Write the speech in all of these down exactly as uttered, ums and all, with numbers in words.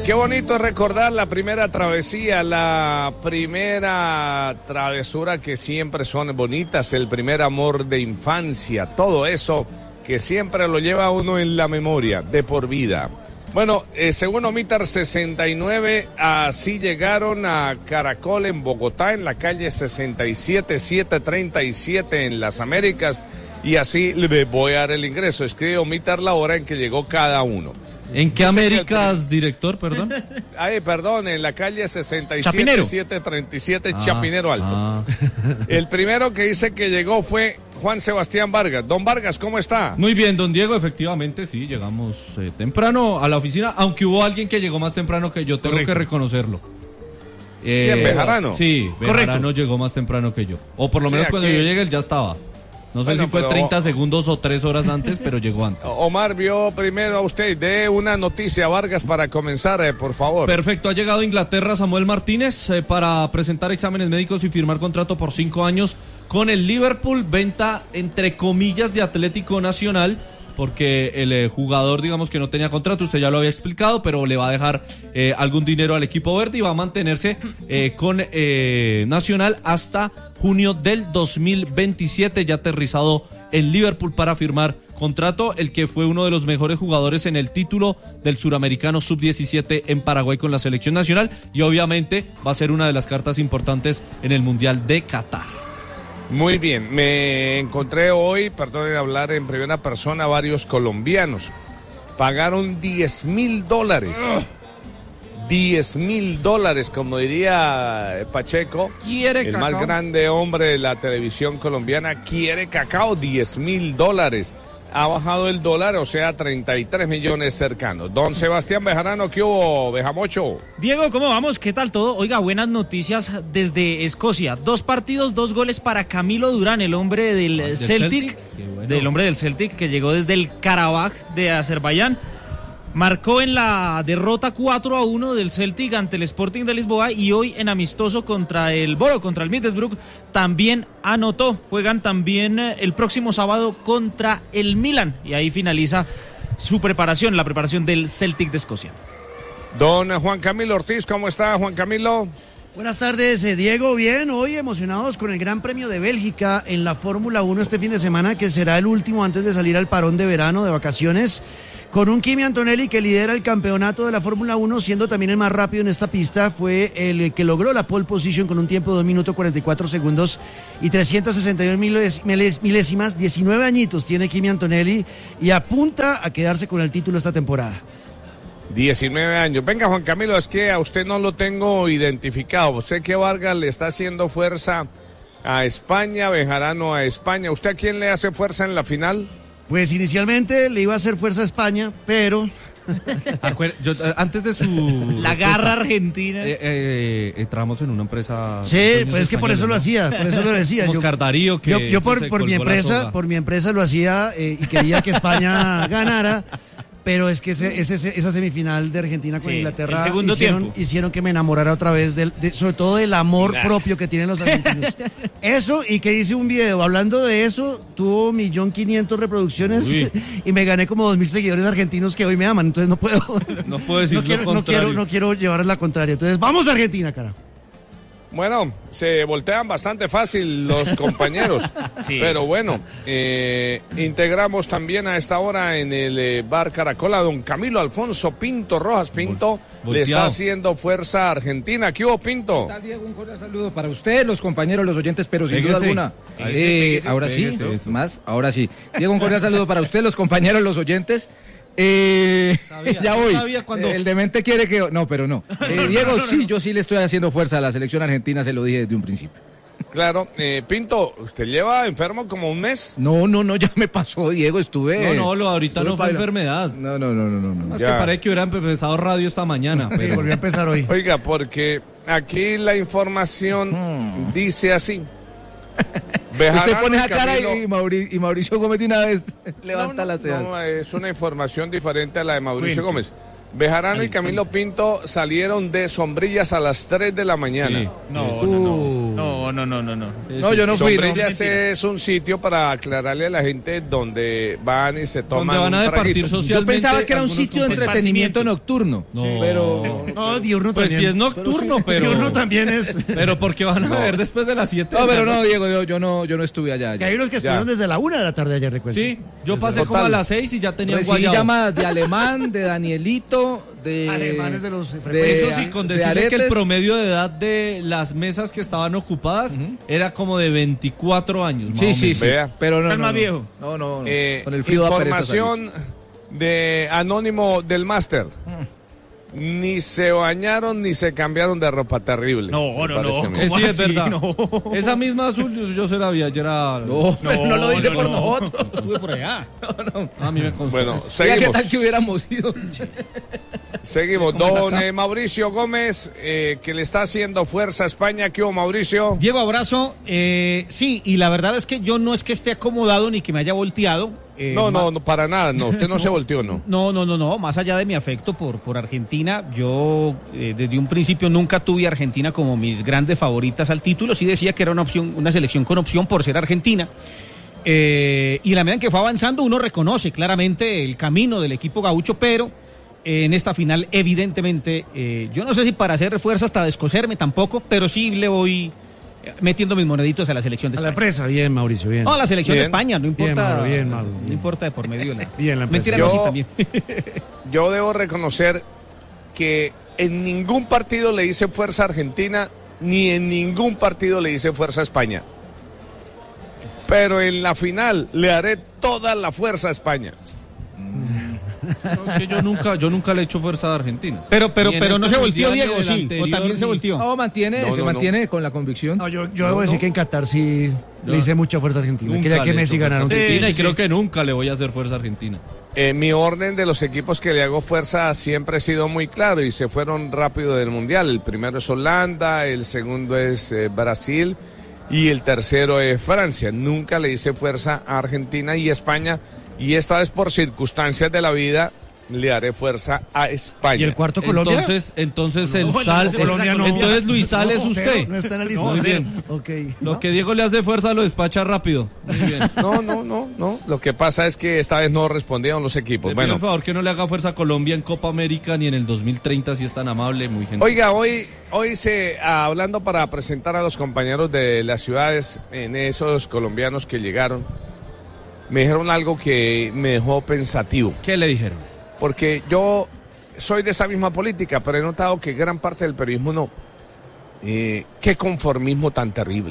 qué bonito es recordar la primera travesía, la primera travesura que siempre son bonitas, el primer amor de infancia, todo eso que siempre lo lleva a uno en la memoria de por vida. Bueno, eh, según Omitar sesenta y nueve, así llegaron a Caracol en Bogotá, en la calle sesenta y siete, setecientos treinta y siete en Las Américas, y así le voy a dar el ingreso. Escribe Omitar la hora en que llegó cada uno. ¿En qué Américas, el... director, perdón? Ay, perdón, en la calle sesenta y siete, Chapinero. setecientos treinta y siete, ah, Chapinero Alto. Ah. El primero que dice que llegó fue Juan Sebastián Vargas. Don Vargas, ¿cómo está? Muy bien, don Diego, efectivamente, sí, llegamos eh, temprano a la oficina, aunque hubo alguien que llegó más temprano que yo, tengo Correcto. que reconocerlo. Eh, ¿Quién, Bejarano? Sí, Bejarano Correcto. llegó más temprano que yo. O por lo menos sí, cuando yo llegué, él ya estaba. No sé bueno, si fue pero... treinta segundos o tres horas antes, pero llegó antes. Omar vio primero a usted. Dé una noticia, Vargas, para comenzar, eh, por favor. Perfecto, ha llegado a Inglaterra Samuel Martínez eh, para presentar exámenes médicos y firmar contrato por cinco años con el Liverpool. Venta, entre comillas, de Atlético Nacional, porque el eh, jugador, digamos que no tenía contrato, usted ya lo había explicado, pero le va a dejar eh, algún dinero al equipo verde y va a mantenerse eh, con eh, Nacional hasta junio del dos mil veintisiete, ya aterrizado en Liverpool para firmar contrato, el que fue uno de los mejores jugadores en el título del Suramericano sub diecisiete en Paraguay con la selección nacional, y obviamente va a ser una de las cartas importantes en el Mundial de Qatar. Muy bien, me encontré hoy, perdón de hablar en primera persona, varios colombianos. Pagaron diez mil dólares. diez mil dólares, como diría Pacheco, quiere el cacao. Más grande hombre de la televisión colombiana, quiere cacao, diez mil dólares. Ha bajado el dólar, o sea, treinta y tres millones cercanos. Don Sebastián Bejarano, ¿qué hubo, Bejamocho? Diego, ¿cómo vamos? ¿Qué tal todo? Oiga, buenas noticias desde Escocia. Dos partidos, dos goles para Camilo Durán, el hombre del, ¿del Celtic, Celtic? Bueno. del hombre del Celtic, que llegó desde el Karabaj de Azerbaiyán. Marcó en la derrota cuatro a uno del Celtic ante el Sporting de Lisboa, y hoy en amistoso contra el Boro, contra el Middlesbrough, también anotó. Juegan también el próximo sábado contra el Milan, y ahí finaliza su preparación, la preparación del Celtic de Escocia. Don Juan Camilo Ortiz, ¿cómo está, Juan Camilo? Buenas tardes, eh, Diego. Bien, hoy emocionados con el Gran Premio de Bélgica en la Fórmula uno este fin de semana, que será el último antes de salir al parón de verano, de vacaciones, con un Kimi Antonelli que lidera el campeonato de la Fórmula uno, siendo también el más rápido en esta pista. Fue el que logró la pole position con un tiempo de dos minutos cuarenta y cuatro segundos y trescientos sesenta y dos milésimas. diecinueve añitos tiene Kimi Antonelli y apunta a quedarse con el título esta temporada. diecinueve años. Venga, Juan Camilo, es que a usted no lo tengo identificado. Sé que Vargas le está haciendo fuerza a España, Bejarano a España. ¿Usted a quién le hace fuerza en la final? Pues inicialmente le iba a hacer fuerza a España, pero... Yo, antes de su... La garra argentina. Eh, eh, entramos en una empresa... Sí, pues es que por eso lo hacía, por eso lo decía. Oscar Darío, que... Yo, yo por, por mi empresa, por mi empresa lo hacía eh, y quería que España ganara. Pero es que ese, ese, esa semifinal de Argentina con sí, Inglaterra hicieron, hicieron que me enamorara otra vez, de, de, sobre todo del amor nah. propio que tienen los argentinos. Eso, y que hice un video hablando de eso, tuvo un millón quinientas reproducciones Uy. y me gané como dos mil seguidores argentinos que hoy me aman, entonces no puedo... No puedo decir no quiero, lo no quiero, no quiero llevar la contraria, entonces ¡vamos Argentina, carajo! Bueno, se voltean bastante fácil los compañeros, sí. Pero bueno, eh, integramos también a esta hora en el eh, Bar Caracol a don Camilo Alfonso Pinto Rojas. Pinto Vol- le está haciendo fuerza a Argentina. ¿Qué hubo, Pinto? ¿Qué tal, Diego? Un cordial saludo para usted, los compañeros, los oyentes, pero sin pégese, duda alguna. Pégese, eh, pégese, ahora pégese, sí, más, ahora sí. Diego, un cordial saludo para usted, los compañeros, los oyentes. Eh, sabía, ya voy. Cuando... El demente quiere que... No, pero no. Eh, Diego, sí, yo sí le estoy haciendo fuerza a la selección argentina, se lo dije desde un principio. Claro, eh, Pinto, ¿usted lleva enfermo como un mes? No, no, no, ya me pasó, Diego, estuve... No, no, lo, ahorita no fue para... enfermedad. No, no, no, no, no. no. Es ya. que parece que hubiera empezado radio esta mañana. Sí, pero... volvió a empezar hoy. Oiga, porque aquí la información hmm. dice así. Bejarano Usted pone esa cara y, Mauricio, y Mauricio Gómez de una vez levanta no, no, la ceja. No, es una información diferente a la de Mauricio Cuente. Gómez. Bejarano y Camilo Pinto salieron de sombrillas a las tres de la mañana. Sí. No, no, no, no, No, no, no, no, no. No, yo no fui. Sombrillas no. Es un sitio para aclararle a la gente donde van y se toman. Donde van a departir socialmente. Yo pensaba que era un sitio de entretenimiento nocturno. No, sí, pero no, diurno pues también. sí es nocturno, pero, pero diurno también es. Pero porque van a no. ver después de las siete. No, pero no, Diego, yo, yo no, yo no estuve allá. allá. Que hay unos que estuvieron desde la una de la tarde ayer, recuerdo. Sí, yo desde pasé como a las seis y ya tenía Recibí guayabo. llamadas de Alemán, de Danielito, de alemanes de los. De, Eso sí, con decirle que el promedio de edad de las mesas que estaban ocupadas uh-huh. era como de veinticuatro años. Sí, sí, sí. Vea. Pero no, el no, más no, viejo. No, no, no. Eh, con el frío información de Anónimo del Máster. Mm. Ni se bañaron ni se cambiaron de ropa, terrible. No, no, no. Eh, sí, es verdad. No. Esa misma azul yo se la vi ayer a... No, no, no lo dice no, por no. nosotros. Estuve por allá. No, no. A mí me consta. Bueno, seguimos. ¿Qué tal que hubiéramos ido? Seguimos. Don eh, Mauricio Gómez, eh, que le está haciendo fuerza a España. ¿Qué hubo, Mauricio? Diego, abrazo. Eh, sí, y la verdad es que yo no es que esté acomodado ni que me haya volteado. Eh, no, no, no, para nada, no, usted no, no se volteó, ¿no? No, no, no, no, más allá de mi afecto por, por Argentina, yo eh, desde un principio nunca tuve a Argentina como mis grandes favoritas al título, sí decía que era una opción, una selección con opción por ser Argentina, eh, y la medida en que fue avanzando uno reconoce claramente el camino del equipo gaucho, pero eh, en esta final evidentemente, eh, yo no sé si para hacer fuerza hasta descoserme tampoco, pero sí le voy... metiendo mis moneditos a la selección de España. A la presa, bien, Mauricio, bien. No, a la selección bien. de España, no importa. Bien, Mauro, bien, Mauro, bien. No importa de por medio. La... Bien, la mentira, yo, no, sí, también. Yo debo reconocer que en ningún partido le hice fuerza a Argentina, ni en ningún partido le hice fuerza a España. Pero en la final le haré toda la fuerza a España. No, es que yo nunca, yo nunca le he hecho fuerza a Argentina. Pero, pero, pero este no se volteó, Diego, sí. Anterior, O también se volteó. No, mantiene, no, se no, mantiene no. con la convicción. No, yo, yo debo no, decir no. que en Qatar sí no. le hice mucha fuerza a Argentina. Nunca Quería que Messi ganara un Argentina título. y creo que nunca le voy a hacer fuerza a Argentina. Eh, mi orden de los equipos que le hago fuerza siempre ha sido muy claro y se fueron rápido del Mundial. El primero es Holanda, el segundo es eh, Brasil y el tercero es Francia. Nunca le hice fuerza a Argentina y España, y esta vez por circunstancias de la vida le haré fuerza a España. ¿Y el cuarto Colombia? Entonces, entonces el no, Sal, no, Colombia no. entonces Luis Sal no, es usted. Cero, no está en la lista. Muy bien. Okay. Lo ¿No? que Diego le hace fuerza lo despacha rápido. Muy bien. No, no, no, no. Lo que pasa es que esta vez no respondieron los equipos. Le bueno, pido, por favor, que no le haga fuerza a Colombia en Copa América ni en el dos mil treinta, si es tan amable, muy gentil. Oiga, hoy, hoy se hablando para presentar a los compañeros de las ciudades, en esos colombianos que llegaron, me dijeron algo que me dejó pensativo. ¿Qué le dijeron? Porque yo soy de esa misma política, pero he notado que gran parte del periodismo no. Eh, qué conformismo tan terrible.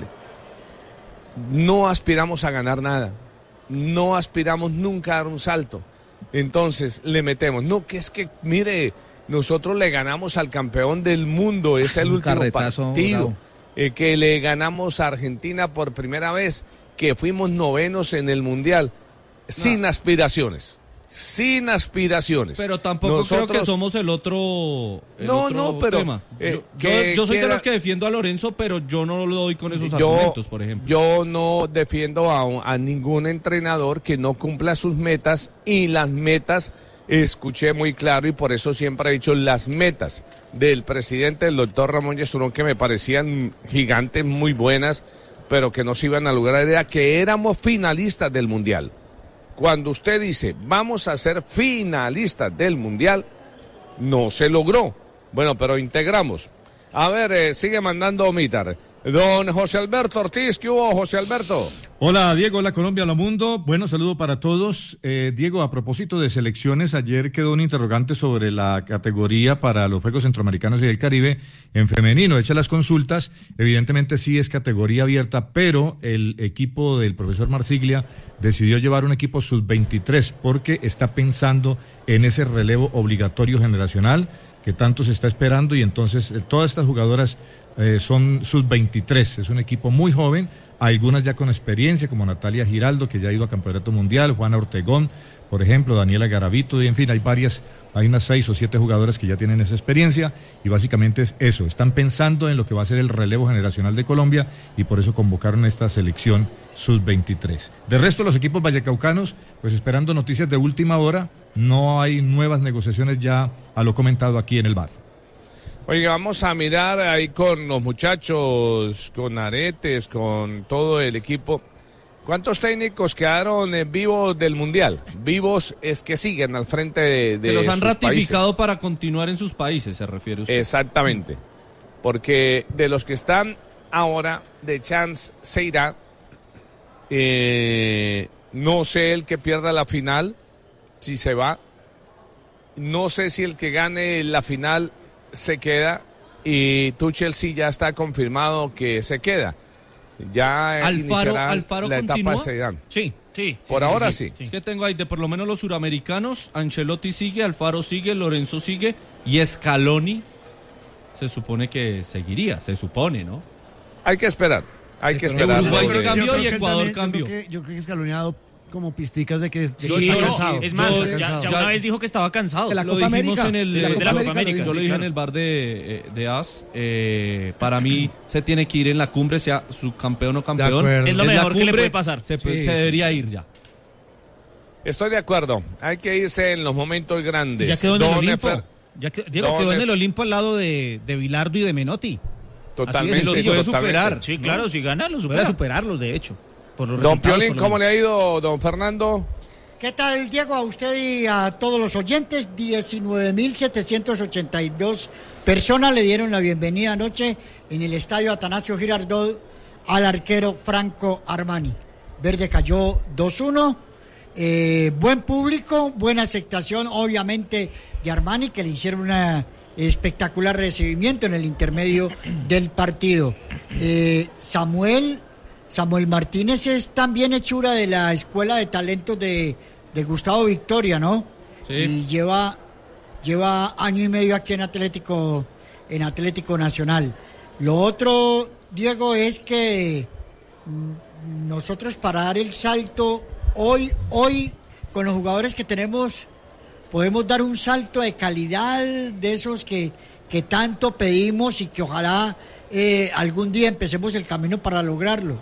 No aspiramos a ganar nada. No aspiramos nunca a dar un salto. Entonces le metemos. No, que es que, mire, nosotros le ganamos al campeón del mundo. Es el un último carretazo, partido. Eh, que le ganamos a Argentina por primera vez. Que fuimos novenos en el Mundial. Sin no. aspiraciones. Sin aspiraciones. Pero tampoco Nosotros... creo que somos el otro, el no, otro no, pero, tema. Eh, yo, yo, yo soy queda... de los que defiendo a Lorenzo, pero yo no lo doy con esos yo, argumentos, por ejemplo. Yo no defiendo a, a ningún entrenador que no cumpla sus metas, y las metas, escuché muy claro, y por eso siempre he dicho, las metas del presidente, el doctor Ramón Yesurún, que me parecían gigantes, muy buenas, pero que no se iban a lograr, era que éramos finalistas del Mundial. Cuando usted dice, vamos a ser finalistas del Mundial, no se logró. Bueno, pero integramos. A ver, eh, sigue mandando Omitar. Don José Alberto Ortiz, ¿qué hubo, José Alberto? Hola, Diego, hola Colombia, hola mundo. Bueno, saludo para todos. Eh, Diego, a propósito de selecciones, ayer quedó un interrogante sobre la categoría para los Juegos Centroamericanos y del Caribe en femenino. Hecha las consultas, evidentemente sí es categoría abierta, pero el equipo del profesor Marsiglia decidió llevar un equipo sub veintitrés porque está pensando en ese relevo obligatorio generacional que tanto se está esperando, y entonces eh, todas estas jugadoras eh, son sub veintitrés. Es un equipo muy joven, algunas ya con experiencia, como Natalia Giraldo, que ya ha ido a Campeonato Mundial, Juana Ortegón, por ejemplo, Daniela Garavito, y en fin, hay varias, hay unas seis o siete jugadoras que ya tienen esa experiencia, y básicamente es eso, están pensando en lo que va a ser el relevo generacional de Colombia, y por eso convocaron esta selección sub veintitrés. De resto, los equipos vallecaucanos, pues esperando noticias de última hora, no hay nuevas negociaciones ya a lo comentado aquí en el bar. Oiga, vamos a mirar ahí con los muchachos, con Aretes, con todo el equipo. ¿Cuántos técnicos quedaron eh, vivos del Mundial? Vivos es que siguen al frente de, de que los han sus ratificado países. Para continuar en sus países, se refiere usted. Exactamente. Porque de los que están ahora, de chance se irá. Eh, no sé el que pierda la final, si se va. No sé si el que gane la final se queda. Y Tuchel sí ya está confirmado que se queda. Ya Alfaro, iniciará Alfaro la continúa. etapa de Zidane. Sí, sí. Por sí, ahora sí, sí. sí. Es que tengo ahí de por lo menos los suramericanos, Ancelotti sigue, Alfaro sigue, Lorenzo sigue y Scaloni se supone que seguiría, se supone, ¿no? Hay que esperar, hay que esperar. Uruguay se Eh, cambió Yo creo y que él Ecuador también- cambió. Yo creo que, yo creo que Scaloni ha dado como pisticas de que, de que Sí, está no, cansado. es más, Yo- ya, ya ya- una vez dijo que estaba cansado. De la Lo Copa dijimos América. en el, De la eh, Copa yo lo América, dije sí, en claro. el bar de, eh, de A S. Eh, para mí se tiene que ir en la cumbre, sea subcampeón o campeón. acuerdo. Es lo la mejor que le cumbre, puede pasar. Se, Sí, se sí. debería ir ya. Estoy de acuerdo, hay que irse en los momentos grandes. Ya quedó en el Don Olimpo. Efer, Ya que, Diego Don quedó en Efer- el Olimpo al lado de, de Bilardo y de Menotti. Totalmente, Así es, los puede totalmente. superar. Sí, claro, si gana, lo Puede supera. superarlos, de hecho. Por los Don resultados, Piolín, por lo ¿cómo menos. le ha ido, don Fernando? ¿Qué tal, Diego? A usted y a todos los oyentes, diecinueve mil setecientos ochenta y dos personas le dieron la bienvenida anoche en el estadio Atanasio Girardot al arquero Franco Armani. Verde cayó dos uno. Eh, buen público, buena aceptación, obviamente, de Armani, que le hicieron un espectacular recibimiento en el intermedio del partido. Eh, Samuel... Samuel Martínez es también hechura de la Escuela de Talentos de, de Gustavo Victoria, ¿no? Sí. Y lleva, lleva año y medio aquí en Atlético, en Atlético Nacional. Lo otro, Diego, es que mm, nosotros para dar el salto, hoy, hoy, con los jugadores que tenemos, podemos dar un salto de calidad de esos que, que tanto pedimos y que ojalá eh, algún día empecemos el camino para lograrlo.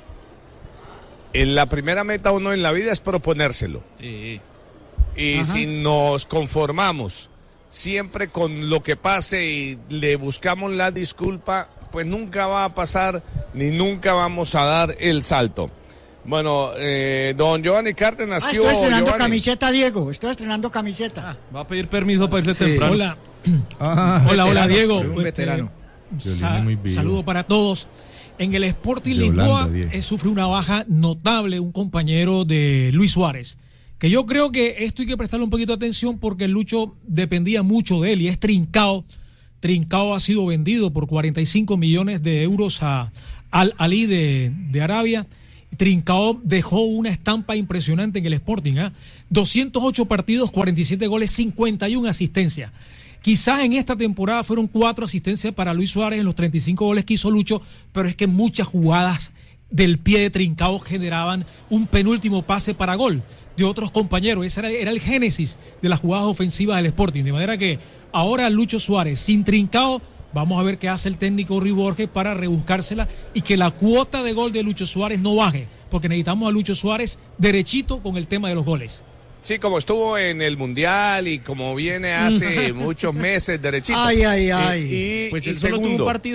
En la primera meta uno en la vida es proponérselo. Sí. Y Ajá. si nos conformamos siempre con lo que pase y le buscamos la disculpa, pues nunca va a pasar ni nunca vamos a dar el salto. Bueno, eh, don Giovanni Cárdenas, Ah, ¿qué estoy hubo, estrenando Giovanni? camiseta, Diego. Estoy estrenando camiseta. Va a pedir permiso para irse Sí. temprano. Hola, Ah, hola, hola, veterano, Diego. un Este, veterano. sa- muy vivo. saludo para todos. En el Sporting De Lisboa Holanda, Diego. eh, sufre una baja notable un compañero de Luis Suárez, que yo creo que esto hay que prestarle un poquito de atención porque el Lucho dependía mucho de él y es Trincao. Trincao ha sido vendido por cuarenta y cinco millones de euros a Al Ali de, de Arabia. Trincao dejó una estampa impresionante en el Sporting, ¿eh? doscientos ocho partidos, cuarenta y siete goles, cincuenta y una asistencias. Quizás en esta temporada fueron cuatro asistencias para Luis Suárez en los treinta y cinco goles que hizo Lucho, pero es que muchas jugadas del pie de Trincao generaban un penúltimo pase para gol de otros compañeros. Ese era, era el génesis de las jugadas ofensivas del Sporting. De manera que ahora Lucho Suárez sin Trincao, vamos a ver qué hace el técnico Rui Borges para rebuscársela y que la cuota de gol de Lucho Suárez no baje, porque necesitamos a Lucho Suárez derechito con el tema de los goles. Sí, como estuvo en el Mundial y como viene hace muchos meses derechito. Ay, ay, ay. Y, y- Pues y él solo tuvo un segundo. partido